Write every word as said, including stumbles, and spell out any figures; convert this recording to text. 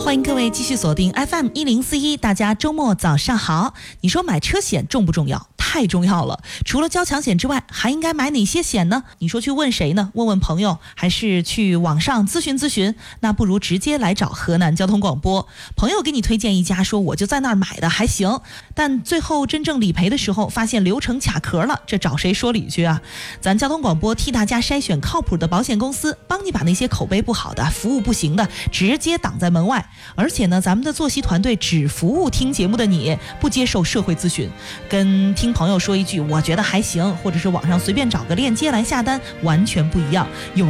欢迎各位继续锁定 F M 一零四一，大家周末早上好。你说买车险重不重要？太重要了。除了交强险之外，还应该买哪些险呢？你说去问谁呢？问问朋友，还是去网上咨询咨询？那不如直接来找河南交通广播。朋友给你推荐一家，说我就在那儿买的，还行。但最后真正理赔的时候，发现流程卡壳了，这找谁说理去啊？咱交通广播替大家筛选靠谱的保险公司，帮你把那些口碑不好的、服务不行的直接挡在门外。而且呢，咱们的作息团队只服务听节目的你，不接受社会咨询。跟听朋友说一句我觉得还行，或者是网上随便找个链接来下单，完全不一样。有